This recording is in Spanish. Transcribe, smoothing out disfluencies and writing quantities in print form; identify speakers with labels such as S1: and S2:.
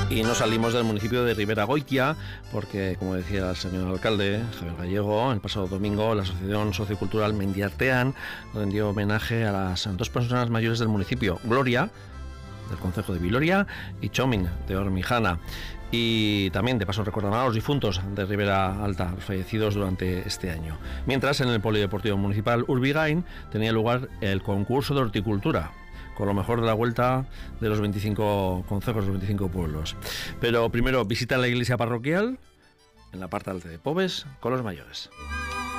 S1: Y no salimos del municipio de Ribera-Goitia porque, como decía el señor alcalde, Javier Gallego, el pasado domingo la Asociación Sociocultural Mendiartean rindió homenaje a las dos personas mayores del municipio, Gloria, del concejo de Viloria, y Chomin, de Ormijana. Y también, de paso, recordan a los difuntos de Ribera Alta, los fallecidos durante este año. Mientras, en el Polideportivo Municipal Urbigain tenía lugar el concurso de horticultura, con lo mejor de la vuelta de los 25 concejos, los 25 pueblos. Pero primero visita la iglesia parroquial, en la parte alta de Pobes, con los mayores.